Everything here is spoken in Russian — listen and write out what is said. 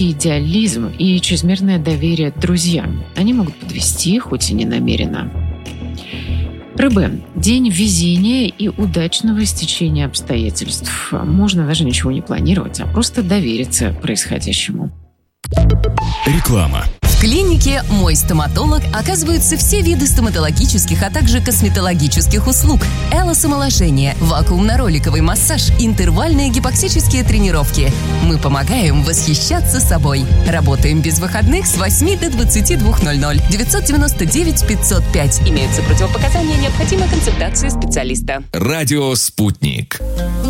идеализм и чрезмерное доверие друзьям. Они могут подвести, хоть и не намеренно. Рыбы. День везения и удачного стечения обстоятельств. Можно даже ничего не планировать, а просто довериться происходящему. Реклама. В клинике «Мой стоматолог» оказываются все виды стоматологических, а также косметологических услуг. Элосомоложение, вакуумно-роликовый массаж, интервальные гипоксические тренировки. Мы помогаем восхищаться собой. Работаем без выходных с 8 до 22:00. 999 505. Имеются противопоказания, необходима консультация специалиста. Радио «Спутник».